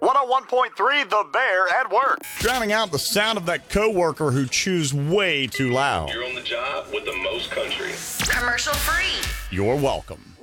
101.3 The Bear at work. Drowning out the sound of that coworker who chews way too loud. You're on the job with the most country. Commercial free. You're welcome.